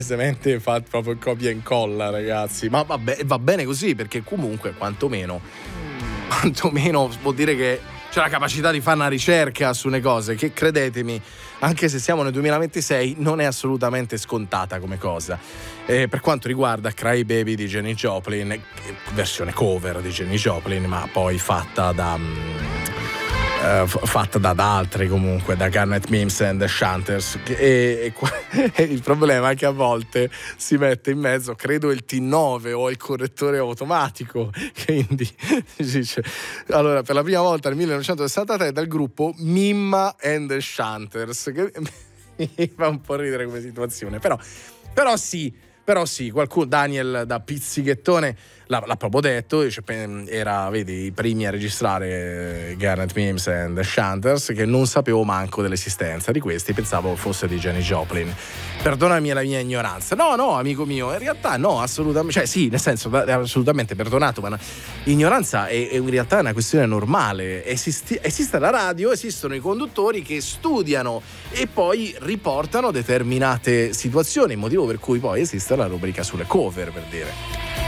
Semmente fa proprio copia e incolla, ragazzi. Ma vabbè, va bene così, perché comunque quantomeno vuol dire che c'è la capacità di fare una ricerca su una cose che, credetemi, anche se siamo nel 2026, non è assolutamente scontata come cosa. Per quanto riguarda Cry Baby di Janis Joplin, versione cover di Janis Joplin, ma poi fatta da altri, comunque, da Garnet Mims and the Shanters, e il problema è che a volte si mette in mezzo, credo, il T9 o il correttore automatico, quindi dice, allora, per la prima volta nel 1963 dal gruppo Mimma and the Shanters, che mi fa un po' ridere come situazione, però sì, qualcuno, Daniel da Pizzighettone l'ha proprio detto, era, vedi, i primi a registrare Garnet Mims and the Shanters, che non sapevo manco dell'esistenza di questi, pensavo fosse di Janis Joplin. Perdonami la mia ignoranza. No, amico mio, in realtà no, assolutamente, cioè sì, nel senso, assolutamente perdonato, ma l'ignoranza è in realtà una questione normale. Esiste la radio, esistono i conduttori che studiano e poi riportano determinate situazioni, motivo per cui poi esiste la rubrica sulle cover, per dire.